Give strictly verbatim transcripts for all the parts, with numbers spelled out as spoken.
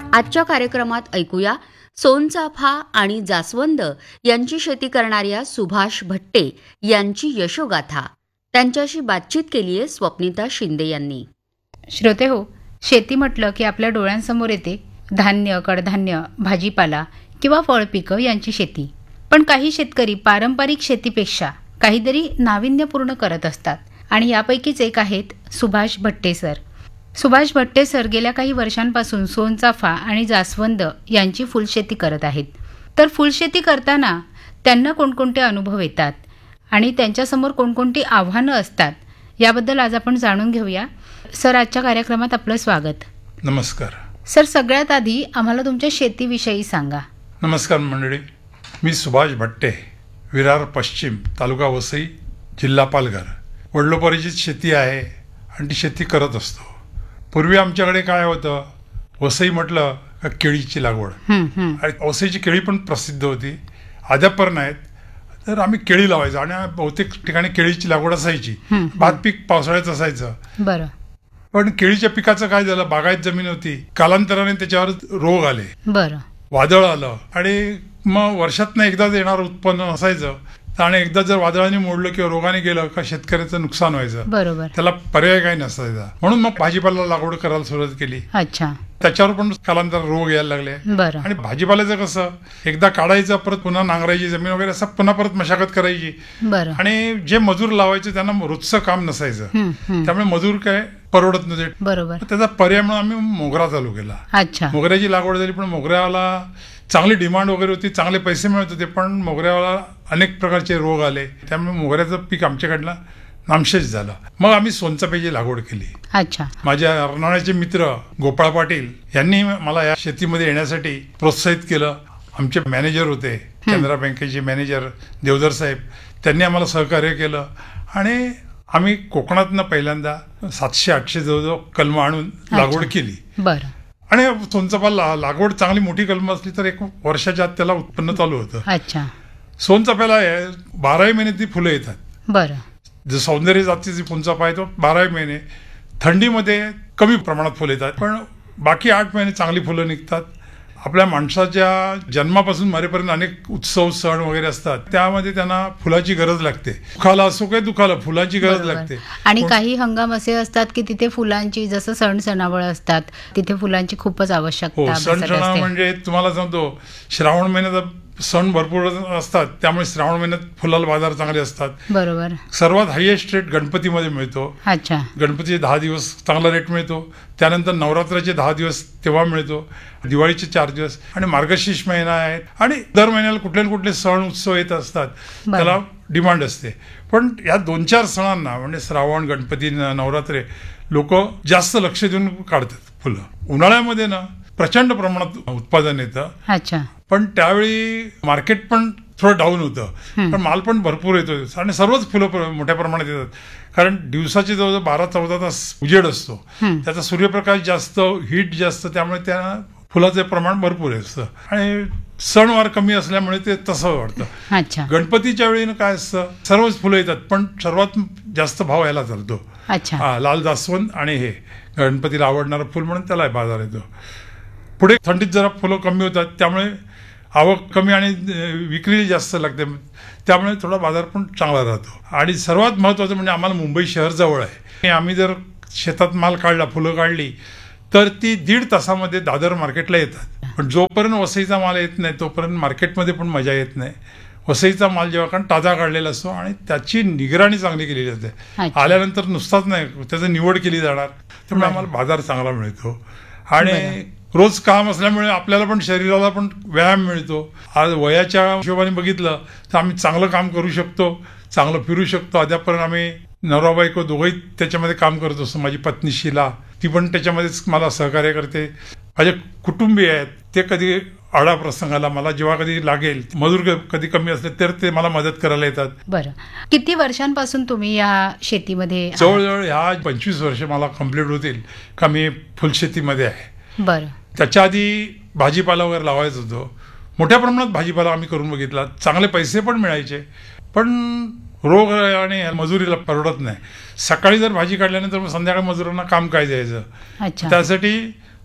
आजच्या कार्यक्रमात ऐकूया सोनचाफा आणि जास्वंद यांची शेती करणाऱ्या सुभाष भट्टे यांची यशोगाथा. त्यांच्याशी बातचीत केली आहे स्वप्निता शिंदे यांनी. श्रोते हो, शेती म्हटलं की आपल्या डोळ्यांसमोर येते धान्य, कडधान्य, भाजीपाला किंवा फळपिकं यांची शेती. पण काही शेतकरी पारंपरिक शेतीपेक्षा काहीतरी नाविन्यपूर्ण करत असतात आणि यापैकीच एक आहेत सुभाष भट्टे सर. सुभाष भट्टे सर गेल्या काही वर्षांपासून सोनचाफा आणि जास्वंद यांची फुलशेती करत आहेत. तर फुलशेती करताना त्यांना कोणकोणते अनुभव येतात आणि त्यांच्यासमोर कोणकोणती आव्हानं असतात याबद्दल आज आपण जाणून घेऊया. सर, आजच्या कार्यक्रमात आपलं स्वागत. नमस्कार सर. सगळ्यात आधी आम्हाला तुमच्या शेतीविषयी सांगा. नमस्कार मंडळी, मी सुभाष भट्टे, विरार पश्चिम, तालुका वसई, जिल्हा पालघर. वडिलोपार्जित शेती आहे आणि ती शेती करत असतो. पूर्वी आमच्याकडे काय होतं, वसई म्हटलं का केळीची लागवड, आणि वसईची केळी पण प्रसिद्ध होती. अद्यापर्यंत आहेत. तर आम्ही केळी लावायचो आणि बहुतेक ठिकाणी केळीची लागवड असायची. भात पीक पावसाळ्यात असायचं. बरं. पण केळीच्या पिकाचं काय झालं, बागायत जमीन होती, कालांतराने त्याच्यावर रोग आले, बरं, वादळ आलं आणि मग वर्षातनं एकदाच येणारं उत्पन्न असायचं. आणि एकदा जर वादळाने मोडलं किंवा रोगाने गेलं का शेतकऱ्याचं नुकसान व्हायचं. बरोबर. त्याला पर्याय काही नसायचा. म्हणून मग भाजीपाला लागवड करायला सुरुवात केली. अच्छा. त्याच्यावर पण कालांतर रोग यायला लागले. बरं. आणि भाजीपाल्याचं कसं, एकदा काढायचं, परत पुन्हा नांगरायची जमीन वगैरे, असं पुन्हा परत मशागत करायची. बरं. आणि जे मजूर लावायचे त्यांना रोजचं काम नसायचं, त्यामुळे मजूर काय परवडत नव्हते. बरोबर. त्याचा पर्याय म्हणून आम्ही मोगरा चालू केला. अच्छा. मोगऱ्याची लागवड झाली, पण मोगऱ्याला चांगली डिमांड वगैरे होती, चांगले पैसे मिळत होते, पण मोगऱ्याला अनेक प्रकारचे रोग आले. त्यामुळे मोगऱ्याचं पीक आमच्याकडनं नामशेष झालं. मग आम्ही सोनचाफ्याची लागवड केली. अच्छा. माझ्या अर्नाळ्याचे मित्र गोपाळ पाटील यांनी मला या शेतीमध्ये येण्यासाठी प्रोत्साहित केलं. आमचे मॅनेजर होते, कॅनरा बँकेचे मॅनेजर देवधर साहेब, त्यांनी आम्हाला सहकार्य केलं आणि आम्ही कोकणातनं पहिल्यांदा सातशे आठशे जवळजवळ कलमं आणून लागवड केली. बरं. आणि सोनचाफा लागवड चांगली मोठी कलम असली तर एक वर्षाच्या आत त्याला उत्पन्न चालू होतं. अच्छा. सोनचाफ्याला बाराही महिने ती फुलं येतात. बरं. जो सौंदर्य जातीची सोनचाफा आहे तो बाराही महिने, थंडीमध्ये कमी प्रमाणात फुलं येतात, पण बाकी आठ महिने चांगली फुलं निघतात. आपल्या माणसाच्या जन्मापासून मरेपर्यंत अनेक उत्सव सण वगैरे असतात, त्यामध्ये त्यांना फुलाची गरज लागते. दुखाला असो काय दुखाला, फुलाची गरज लागते. आणि काही हंगाम असे असतात की तिथे फुलांची, जसं सण सणावळ असतात, तिथे फुलांची खूपच आवश्यकता. हो, सण सणा म्हणजे तुम्हाला सांगतो, श्रावण महिन्यात सण भरपूर असतात, त्यामुळे श्रावण महिन्यात फुलाला बाजार चांगले असतात. बरोबर. सर्वात हायएस्ट रेट गणपतीमध्ये मिळतो. अच्छा. गणपतीचे दहा दिवस चांगला रेट मिळतो. त्यानंतर नवरात्राचे दहा दिवस तेव्हा मिळतो, दिवाळीचे चार दिवस, आणि मार्गशीर्ष महिना आहे, आणि दर महिन्याला कुठले ना कुठले सण उत्सव येत असतात, त्याला डिमांड असते. पण या दोन चार सणांना म्हणजे श्रावण, गणपती, नवरात्रे लोक जास्त लक्ष देऊन काढतात फुलं. उन्हाळ्यामध्ये ना प्रचंड प्रमाणात उत्पादन येतं. अच्छा. पण त्यावेळी मार्केट पण थोडं डाऊन होतं, पण माल पण भरपूर येतो आणि सर्वच फुलं मोठ्या प्रमाणात येतात. कारण दिवसाचे जवळजवळ बारा चौदा तास उजेड असतो, त्याचा सूर्यप्रकाश जास्त, हीट जास्त, त्यामुळे त्या फुलाचे प्रमाण भरपूर असतं आणि सणवार कमी असल्यामुळे ते तसं वाटतं. अच्छा. गणपतीच्या वेळी काय असतं, सर्वच फुलं येतात, पण सर्वात जास्त भाव यायला चालतो. अच्छा. लाल जास्वंद आणि हे गणपतीला आवडणारं फुल म्हणून त्याला बाजार येतो. पुढे थंडीत जरा फुलं कमी होतात, त्यामुळे आवक कमी आणि विक्री जास्त लागते, त्यामुळे थोडा बाजार पण चांगला राहतो. आणि सर्वात महत्त्वाचं म्हणजे आम्हाला मुंबई शहर जवळ आहे. आम्ही जर शेतात माल काढला, फुलं काढली, तर ती दीड तासामध्ये दादर मार्केटला येतात. पण जोपर्यंत वसईचा माल येत नाही तोपर्यंत मार्केटमध्ये पण मजा येत नाही. वसईचा माल जेव्हा कारण ताजा काढलेला असतो आणि त्याची निगराणी चांगली केली जाते, आल्यानंतर नुसताच नाही, त्याची निवड केली जाणार, त्यामुळे आम्हाला बाजार चांगला मिळतो. आणि रोज काम असल्यामुळे आपल्याला पण शरीराला पण व्यायाम मिळतो. आज वयाच्या हिशोबाने बघितलं तर आम्ही चांगलं काम करू शकतो, चांगलं फिरू शकतो. अद्यापर्यंत आम्ही नवरा बायको दोघंही त्याच्यामध्ये काम करत असतो. माझी पत्नी शीला, ती पण त्याच्यामध्येच मला सहकार्य करते. माझे कुटुंबीय आहेत, ते कधी आडा प्रसंगाला मला जेव्हा कधी लागेल, मजूर कधी कमी असले तर ते मला मदत करायला येतात. बरं. किती वर्षांपासून तुम्ही या शेतीमध्ये? जवळजवळ ह्या पंचवीस वर्ष मला कंप्लीट होतील का मी फुलशेतीमध्ये आहे. बरं. त्याच्या आधी भाजीपाला वगैरे लावायचं होतं. मोठ्या प्रमाणात भाजीपाला आम्ही करून बघितला, चांगले पैसे पण मिळायचे, पण रोग आणि मजुरीला परवडत नाही. सकाळी जर भाजी काढल्यानंतर मग संध्याकाळी मजुरांना काम काय द्यायचं, त्यासाठी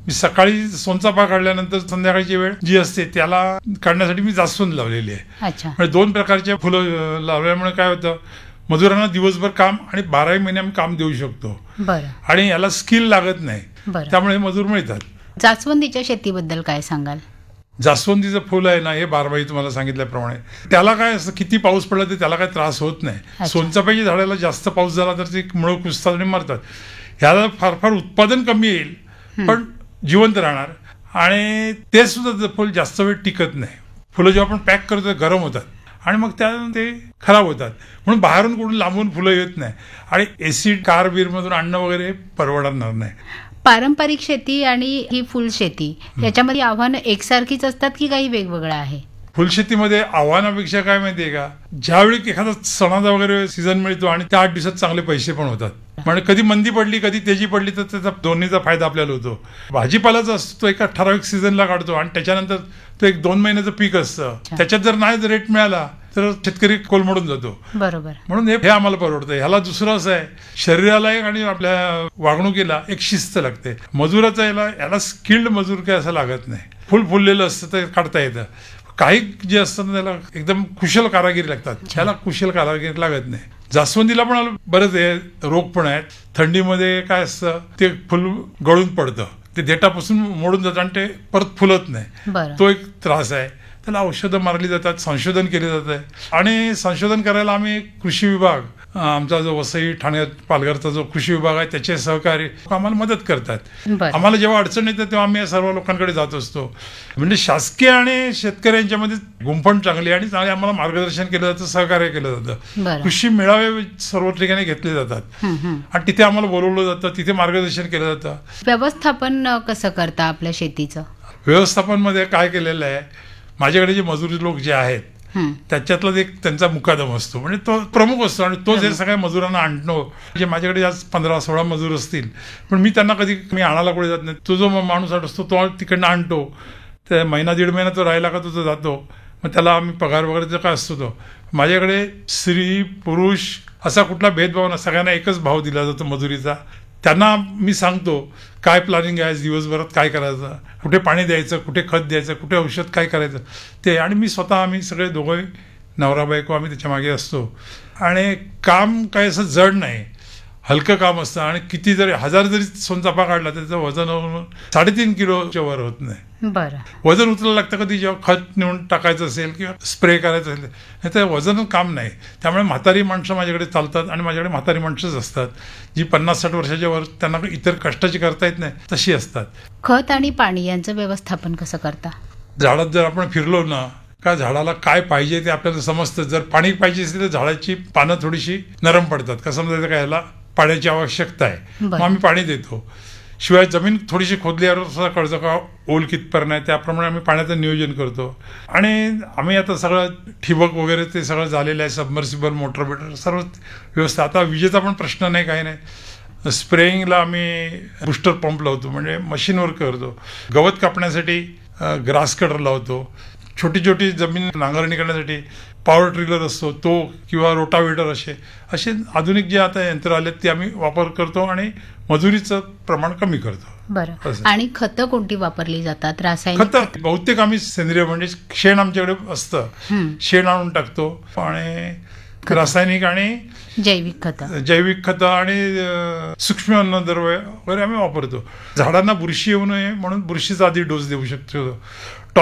मी सकाळी सोनचाफा काढल्यानंतर संध्याकाळची वेळ जी असते त्याला काढण्यासाठी मी जास्वंद लावलेली आहे. अच्छा. म्हणजे दोन प्रकारचे फुलं अं, लावल्यामुळे काय होतं, मजुरांना दिवसभर काम आणि बाराही महिने आम्ही काम देऊ शकतो बरं आणि याला स्किल लागत नाही, बरं. त्यामुळे मजूर मिळतात. जास्वंदीच्या शेतीबद्दल काय सांगाल? जास्वंदीचं फुल आहे ना, हे बारमाही तुम्हाला सांगितल्याप्रमाणे त्याला काय असतं, किती पाऊस पडला तर त्याला काय त्रास होत नाही. अच्छा. सोनचाफ्याच्या झाडाला जास्त पाऊस झाला तर ते मुळं कुजतात आणि मरतात. ह्याला फार फार उत्पादन कमी येईल पण जिवंत राहणार आणि ते सुद्धा फुल जास्त वेळ टिकत नाही. फुलं जेव्हा आपण पॅक करतो ते गरम होतात आणि मग त्या ते खराब होतात, म्हणून बाहेरून कुठून लांबून फुलं येत नाही आणि एसिड कार बीर मधून आणणं वगैरे परवडणार नाही. पारंपरिक शेती आणि ही फुल शेती याच्यामध्ये आव्हानं एकसारखीच असतात की काही वेगवेगळं आहे? फुलशेतीमध्ये आव्हानापेक्षा काय माहितीये का, ज्यावेळी एखादा सणाचा वगैरे सीझन मिळतो आणि त्या आठ दिवसात चांगले पैसे पण होतात. म्हणजे कधी मंदी पडली कधी तेजी पडली तर त्याचा दोन्हीचा फायदा आपल्याला होतो. भाजीपालाचा असतो तो एका ठराविक सीझनला काढतो आणि त्याच्यानंतर तो एक दोन महिन्याचं पीक असतं, त्याच्यात जर नाही रेट मिळाला तर शेतकरी कोलमडून जातो. बरोबर. म्हणून हे हे आम्हाला परवडतं. ह्याला दुसरं असं आहे, शरीराला एक आणि आपल्या वागणुकीला एक शिस्त लागते. मजुराचा याला याला स्किल्ड मजूर काय असं लागत नाही. फुल फुललेलं असतं ते काढता येतं. काही जे असतं ना त्याला एकदम कुशल कारागिरी लागतात, त्याला कुशल कारागिरी लागत नाही. जास्वंदीला पण बरेच हे रोग पण आहेत. थंडीमध्ये काय असतं, ते फुल गळून पडतं, ते देठापासून मोडून जातं आणि ते परत फुलत नाही. बरं. तो एक त्रास आहे. त्याला औषधं मारली जातात, संशोधन केले जात आहे आणि संशोधन करायला आम्ही कृषी विभाग, आमचा जो वसई ठाण्यात पालघरचा जो कृषी विभाग आहे त्याचे सहकारी आम्हाला मदत करतात. बरं. आम्हाला जेव्हा अडचण येते तेव्हा आम्ही या सर्व लोकांकडे जात असतो. म्हणजे शासकीय आणि शेतकऱ्यांच्यामध्ये गुंफण चांगली आणि चांगले आम्हाला मार्गदर्शन केलं जातं, सहकार्य केलं जातं. बरं. कृषी मेळावे सर्व ठिकाणी घेतले जातात हं, हं. आणि तिथे आम्हाला बोलवलं जातं, तिथे मार्गदर्शन केलं जातं. व्यवस्थापन अ, कसं करता आपल्या शेतीचं? व्यवस्थापन काय केलेलं आहे, माझ्याकडे जे मजुरी लोक जे आहेत हं. त्याच्यातला एक त्यांचा मुकादम असतो, म्हणजे तो प्रमुख असतो आणि तो जे सगळ्या मजुरांना आणतो. म्हणजे माझ्याकडे आज पंधरा सोळा मजूर असतील पण मी त्यांना कधी मी आणायला कुठे जात नाही. तो जो माणूस असतो तो तिकडनं आणतो, त्या महिना दीड महिना तो राहिला का तो तो जातो, मग त्याला आम्ही पगार वगैरे जो काय असतो तो. माझ्याकडे स्त्री पुरुष असा कुठला भेदभाव ना, सगळ्यांना एकच भाव दिला जातो मजुरीचा. त्यांना मी सांगतो काय प्लॅनिंग आहे, दिवसभरात काय करायचं, कुठे पाणी द्यायचं, कुठे खत द्यायचं, कुठे औषध काय करायचं ते. आणि मी स्वतः आम्ही सगळे दोघे नवरा बायको आम्ही त्याच्या मागे असतो आणि काम काय असं जड नाही, हलकं काम असतं. आणि किती जरी हजार जरी सोनचाफा काढला त्याचं वजन साडेतीन किलोच्या वर होत नाही. बरं. वजन उचलायला लागतं कधी जेव्हा खत नेऊन टाकायचं असेल किंवा स्प्रे करायचं असेल, नाही तर वजन काम नाही. त्यामुळे म्हातारी माणसं माझ्याकडे चालतात आणि माझ्याकडे म्हातारी माणसंच असतात जी पन्नास साठ वर्षाच्या वर त्यांना इतर कष्टाची करता येत नाही तशी असतात. खत आणि पाणी यांचं व्यवस्थापन कसं करता? झाडात जर आपण फिरलो ना का झाडाला काय पाहिजे ते आपल्याला समजतं. जर पाणी पाहिजे असेल तर झाडाची पानं थोडीशी नरम पडतात, कसं समजायचं का याला पाण्याची आवश्यकता आहे, मग आम्ही पाणी देतो. शिवाय जमीन थोडीशी खोदल्यावर सुद्धा कळतं का ओल कितपर्यंत आहे, त्याप्रमाणे आम्ही पाण्याचं नियोजन करतो. आणि आम्ही आता सगळं ठिबक वगैरे ते सगळं झालेलं आहे, सबमर्सिबल मोटर बिटर सर्व व्यवस्था. आता विजेचा पण प्रश्न नाही, काही नाही. स्प्रेइंगला आम्ही बुस्टर पंप लावतो, म्हणजे मशीनवर करतो. गवत कापण्यासाठी ग्रास कटर लावतो. छोटी छोटी जमीन नांगरणी करण्यासाठी पॉवर ट्रिलर असतो तो किंवा रोटावेटर असे असे आधुनिक जे आता यंत्र आलेत ते आम्ही वापर करतो आणि मजुरीचं प्रमाण कमी करतो. बरं. आणि खतं कोणती वापरली जातात? रासायनिक खतं बहुतेक आम्ही सेंद्रिय, म्हणजे शेण आमच्याकडे असतं, हं. शेण आणून टाकतो. आणि रासायनिक आणि जैविक खतं जैविक खतं आणि अं, सूक्ष्म अन्नद्रव्य वगैरे आम्ही वापरतो. झाडांना बुरशी येऊ नये म्हणून बुरशीचा आधी डोस देऊ शकतो.